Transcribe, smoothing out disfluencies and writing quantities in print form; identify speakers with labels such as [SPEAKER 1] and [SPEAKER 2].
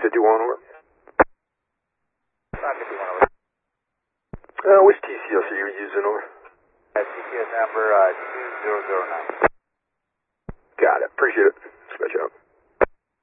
[SPEAKER 1] 551 over.
[SPEAKER 2] 551 over.
[SPEAKER 1] Which TCS are you using over?
[SPEAKER 2] TCS number 2009.
[SPEAKER 1] Got it. Appreciate it. Scratch out.